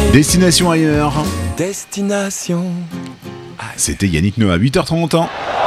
Destination ailleurs. Destination. C'était Yannick Noah, 8h30.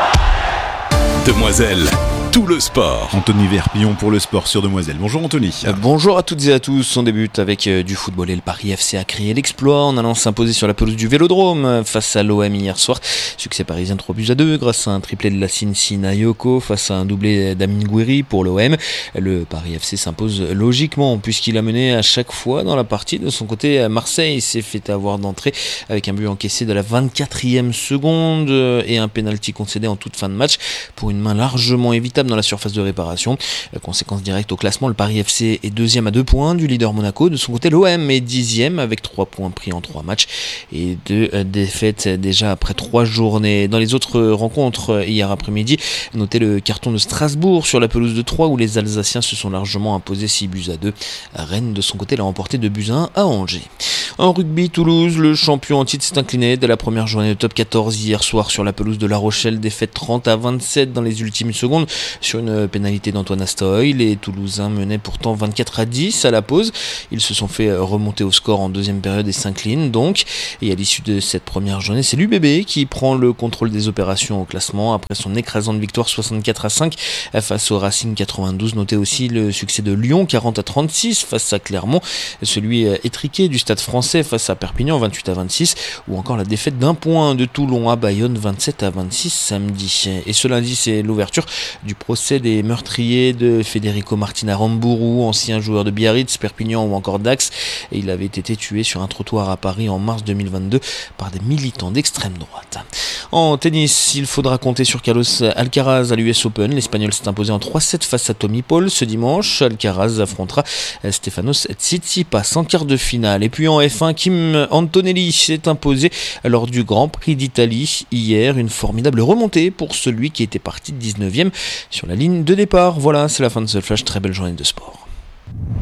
Demoiselle, tout le sport. Anthony Verpillon pour le sport sur Demoiselle. Bonjour Anthony. Bonjour à toutes et à tous. On débute avec du football et le Paris FC a créé l'exploit en allant s'imposer sur la pelouse du Vélodrome face à l'OM hier soir. Succès parisien 3-2 grâce à un triplé de Lassine Sinayoko face à un doublé d'Amine Gouiri pour l'OM. Le Paris FC s'impose logiquement puisqu'il a mené à chaque fois dans la partie. De son côté, Marseille s'est fait avoir d'entrée avec un but encaissé de la 24e seconde et un pénalty concédé en toute fin de match pour une main largement évitable dans la surface de réparation. Conséquence directe au classement, le Paris FC est deuxième à 2 points du leader Monaco. De son côté, l'OM est 10e avec 3 points pris en 3 matchs et 2 défaites déjà après 3 journées. Dans les autres rencontres hier après-midi, notez le carton de Strasbourg sur la pelouse de Troyes où les Alsaciens se sont largement imposés 6-2. Rennes de son côté l'a remporté 2-1 à Angers. En rugby, Toulouse, le champion en titre s'est incliné dès la première journée de top 14 hier soir sur la pelouse de La Rochelle, défaite 30-27 dans les ultimes secondes sur une pénalité d'Antoine Astoy. Les Toulousains menaient pourtant 24-10 à la pause. Ils se sont fait remonter au score en deuxième période et s'inclinent donc. Et à l'issue de cette première journée, c'est l'UBB qui prend le contrôle des opérations au classement après son écrasante victoire 64-5 face au Racing 92. Notez aussi le succès de Lyon 40-36 face à Clermont, celui étriqué du Stade Français face à Perpignan 28-26 ou encore la défaite d'1 point de Toulon à Bayonne 27-26 samedi. Et ce lundi, c'est l'ouverture du procès des meurtriers de Federico Martin Aramburu, ancien joueur de Biarritz, Perpignan ou encore Dax. Et il avait été tué sur un trottoir à Paris en mars 2022 par des militants d'extrême droite. En tennis, il faudra compter sur Carlos Alcaraz à l'US Open. L'Espagnol s'est imposé en 3-7 face à Tommy Paul ce dimanche. Alcaraz affrontera Stefanos Tsitsipas en quart de finale. Et puis en F1, Kim Antonelli s'est imposé lors du Grand Prix d'Italie hier. Une formidable remontée pour celui qui était parti 19e sur la ligne de départ. Voilà, c'est la fin de ce flash. Très belle journée de sport.